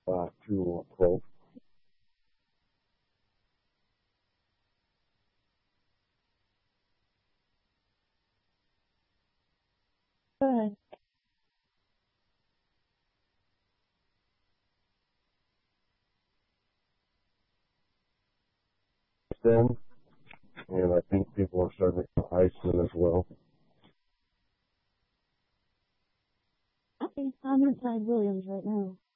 to quote. Good. Them, and I think people are starting to go Iceland as well. Okay, I'm inside Williams right now.